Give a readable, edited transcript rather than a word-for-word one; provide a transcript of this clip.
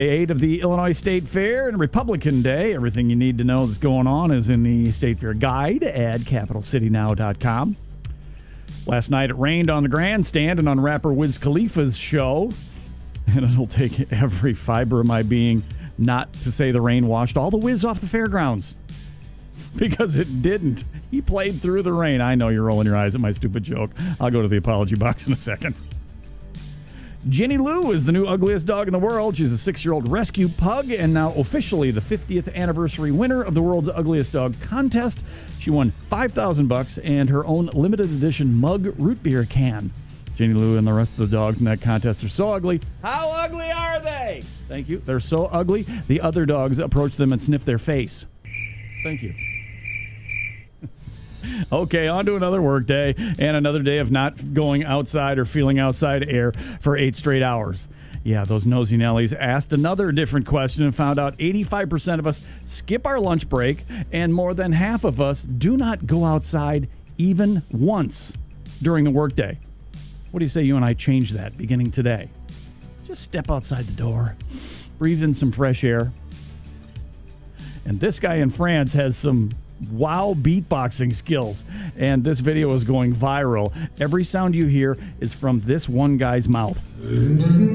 8 of the Illinois State Fair and Republican Day. Everything you need to know that's going on is in the State Fair guide at capitalcitynow.com. Last night it rained on the grandstand and on rapper Wiz Khalifa's show. And it'll take every fiber of my being not to say the rain washed all the Wiz off the fairgrounds. Because it didn't. He played through the rain. I know you're rolling your eyes at my stupid joke. I'll go to the apology box in a second. Jenny Lou is the new ugliest dog in the world. She's a 6-year-old rescue pug and now officially the 50th anniversary winner of the world's ugliest dog contest. She won $5,000 and her own limited edition mug root beer can. Jenny Lou and the rest of the dogs in that contest are so ugly. How ugly are they? Thank you. They're so ugly, the other dogs approach them and sniff their face. Thank you. Okay, on to another work day and another day of not going outside or feeling outside air for 8 straight hours. Yeah, those nosy Nellies asked another different question and found out 85% of us skip our lunch break and more than half of us do not go outside even once during the workday. What do you say you and I change that beginning today? Just step outside the door, breathe in some fresh air. And this guy in France has some wow beatboxing skills, and this video is going viral. Every sound you hear is from this one guy's mouth.